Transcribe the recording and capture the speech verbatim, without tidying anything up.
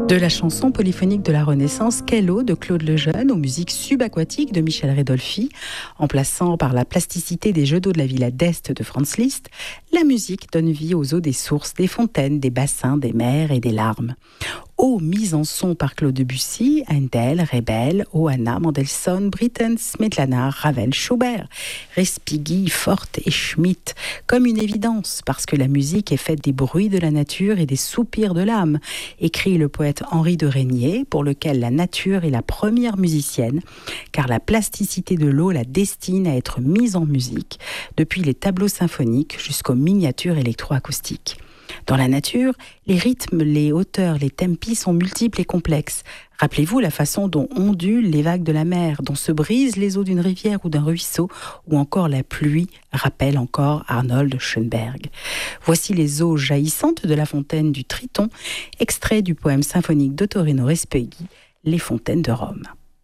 De la chanson polyphonique de la Renaissance, Quelle eau de Claude Lejeune aux musiques subaquatiques de Michel Redolfi, en plaçant par la plasticité des jeux d'eau de la villa d'Est de Franz Liszt, la musique donne vie aux eaux des sources, des fontaines, des bassins, des mers et des larmes. Eau mise en son par Claude Debussy, Handel, Rebel, Oana, Mendelssohn, Britten, Smetana, Ravel, Schubert, Respighi, Forte et Schmitt, comme une évidence, parce que la musique est faite des bruits de la nature et des soupirs de l'âme, écrit le poète Henri de Régnier, pour lequel la nature est la première musicienne, car la plasticité de l'eau la destine à être mise en musique, depuis les tableaux symphoniques jusqu'aux miniatures électroacoustiques. Dans la nature, les rythmes, les hauteurs, les tempi sont multiples et complexes. Rappelez-vous la façon dont ondulent les vagues de la mer, dont se brisent les eaux d'une rivière ou d'un ruisseau, ou encore la pluie, rappelle encore Arnold Schoenberg. Voici les eaux jaillissantes de la fontaine du Triton, extrait du poème symphonique d'Ottorino Respighi, Les fontaines de Rome.